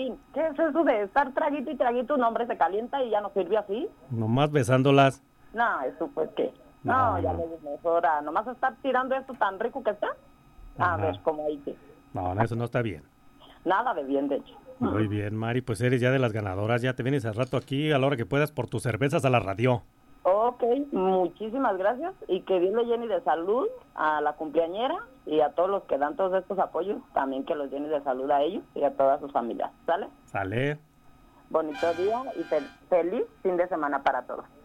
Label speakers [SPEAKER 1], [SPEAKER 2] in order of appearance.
[SPEAKER 1] Joaquín, ¿qué es eso de estar traguito y traguito? Un hombre se calienta y ya no sirve así.
[SPEAKER 2] Nomás besándolas.
[SPEAKER 1] No, eso pues qué.
[SPEAKER 2] No,
[SPEAKER 1] No, ya
[SPEAKER 2] no.
[SPEAKER 1] le mejora. Nomás estar tirando esto tan rico que está. A ver,
[SPEAKER 2] Ajá.
[SPEAKER 1] como ahí que.
[SPEAKER 2] No, no, eso no está bien.
[SPEAKER 1] Nada de bien, de hecho.
[SPEAKER 2] Muy bien, Mari, pues eres ya de las ganadoras, ya te vienes al rato aquí a la hora que puedas por tus cervezas a la radio.
[SPEAKER 1] Ok, muchísimas gracias y que Dios le llene de salud a la cumpleañera y a todos los que dan todos estos apoyos, también que los llene de salud a ellos y a todas sus familias, ¿sale?
[SPEAKER 2] Sale.
[SPEAKER 1] Bonito día y feliz fin de semana para todos.